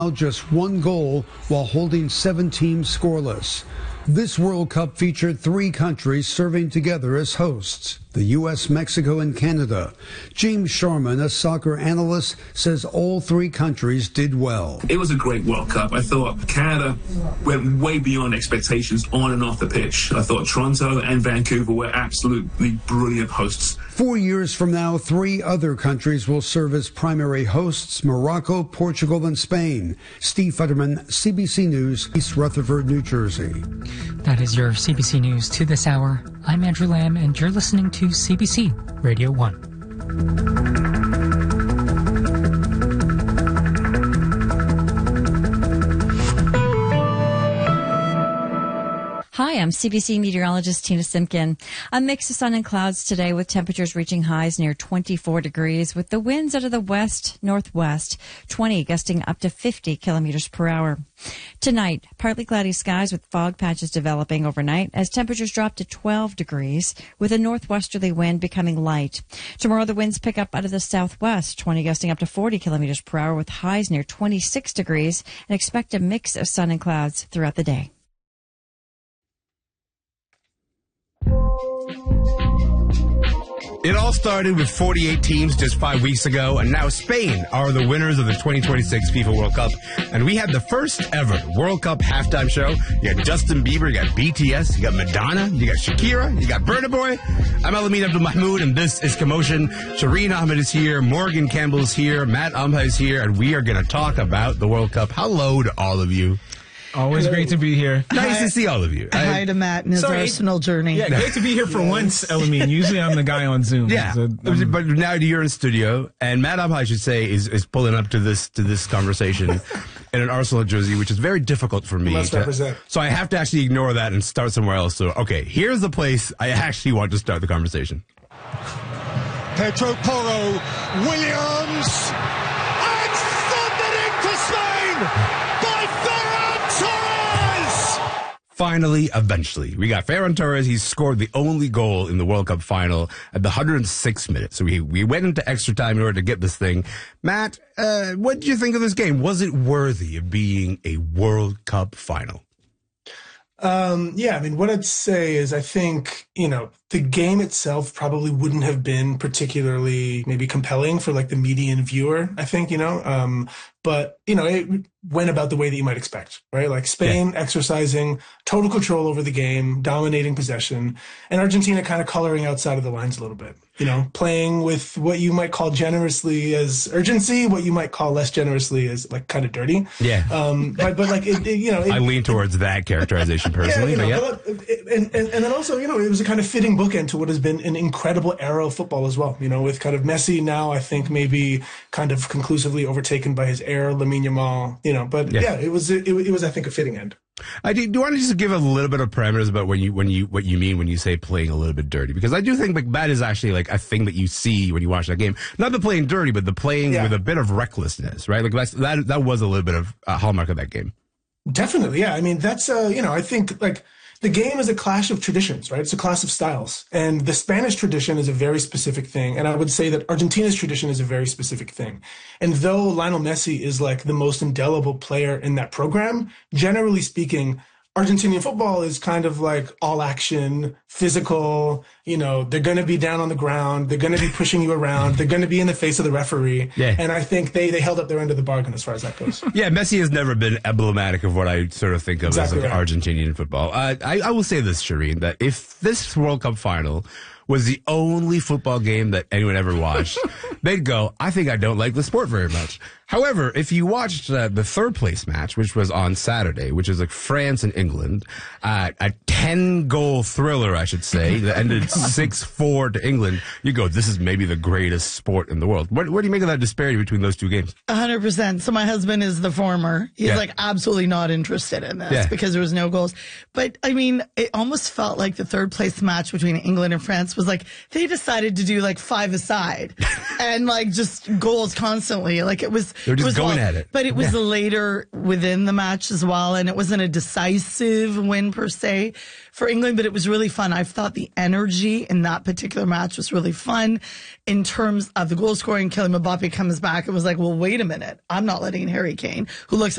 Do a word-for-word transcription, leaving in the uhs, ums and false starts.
just one goal while holding seven teams scoreless. This World Cup featured three countries serving together as hosts, the U S, Mexico, and Canada. James Sharman, a soccer analyst, says all three countries did well. It was a great World Cup. I thought Canada went way beyond expectations on and off the pitch. I thought Toronto and Vancouver were absolutely brilliant hosts. Four years from now, three other countries will serve as primary hosts: Morocco, Portugal, and Spain. Steve Futterman, C B C News, East Rutherford, New Jersey. That is your C B C News to this hour. I'm Andrew Lamb, and you're listening to C B C Radio one. Hi, I'm C B C meteorologist Tina Simpkin. A mix of sun and clouds today with temperatures reaching highs near twenty-four degrees with the winds out of the west-northwest, twenty gusting up to fifty kilometers per hour. Tonight, partly cloudy skies with fog patches developing overnight as temperatures drop to twelve degrees with a northwesterly wind becoming light. Tomorrow, the winds pick up out of the southwest, twenty gusting up to forty kilometers per hour with highs near twenty-six degrees, and expect a mix of sun and clouds throughout the day. It all started with forty-eight teams just five weeks ago, and now Spain are the winners of the twenty twenty-six FIFA World Cup. And we had the first ever World Cup halftime show. You got Justin Bieber, you got B T S, you got Madonna, you got Shakira, you got Burna Boy. I'm Alamin Abdul Mahmoud, and this is Commotion. Shireen Ahmed is here, Morgan Campbell is here, Matt Umha is here, and we are going to talk about the World Cup. Hello to all of you. Always Hello. great to be here. Nice Hi. to see all of you. Hi I, to Matt and his Sorry. Arsenal journey. Yeah, great to be here for Yes. once, Elamine. Usually I'm the guy on Zoom. Yeah, So, um, but now you're in studio, and Matt Umha, I should say, is, is pulling up to this to this conversation in an Arsenal jersey, which is very difficult for me. Must to- represent. So I have to actually ignore that and start somewhere else. So, okay, here's the place I actually want to start the conversation. Pedro Porro, Williams, and thundered into Spain by Ferran Torres! Finally, eventually, we got Ferran Torres. He scored the only goal in the World Cup final at the one hundred sixth minute. So we we went into extra time in order to get this thing. Matt, uh, what did you think of this game? Was it worthy of being a World Cup final? Um, yeah, I mean, what I'd say is I think, you know, the game itself probably wouldn't have been particularly maybe compelling for like the median viewer, I think, you know, um, but, you know, it went about the way that you might expect, right? Like Spain yeah. exercising total control over the game, dominating possession, and Argentina kind of coloring outside of the lines a little bit, you know, playing with what you might call generously as urgency, what you might call less generously as like kind of dirty. Yeah. Um, but, but like, it, it, you know, it, I lean towards that characterization personally, yeah, you know, but yeah. But, and, and, and then also, you know, it was a kind of fitting bookend to what has been an incredible era of football as well, you know, with kind of Messi now, I think maybe kind of conclusively overtaken by his heir, Lamine Yamal, you know, but yeah, yeah it was, it, it was, I think, a fitting end. I do, do you want to just give a little bit of parameters about when you when you what you mean when you say playing a little bit dirty? Because I do think like that is actually like a thing that you see when you watch that game. Not the playing dirty, but the playing yeah. with a bit of recklessness, right? Like that's, that that was a little bit of a hallmark of that game. Definitely, yeah. I mean, that's uh, you know, I think like the game is a clash of traditions, right? It's a clash of styles. And the Spanish tradition is a very specific thing. And I would say that Argentina's tradition is a very specific thing. And though Lionel Messi is like the most indelible player in that program, generally speaking, Argentinian football is kind of like all action, physical, you know, they're going to be down on the ground. They're going to be pushing you around. They're going to be in the face of the referee. Yeah. And I think they, they held up their end of the bargain as far as that goes. Yeah, Messi has never been emblematic of what I sort of think of exactly as like right. Argentinian football. Uh, I, I will say this, Shireen, that if this World Cup final was the only football game that anyone ever watched, they'd go, I think I don't like the sport very much. However, if you watched uh, the third place match, which was on Saturday, which is like France and England, uh, a ten goal thriller, I should say, that ended six four to England, you go, this is maybe the greatest sport in the world. What, what do you make of that disparity between those two games? A hundred percent. So my husband is the former. He's yeah. like absolutely not interested in this yeah. because there was no goals. But I mean, it almost felt like the third place match between England and France was like they decided to do like five aside and like just goals constantly. Like it was. They're just was going well, at it. But it was yeah. later within the match as well, and it wasn't a decisive win per se for England, but it was really fun. I thought the energy in that particular match was really fun in terms of the goal scoring. Kylian Mbappe comes back and was like, well, wait a minute. I'm not letting Harry Kane, who looks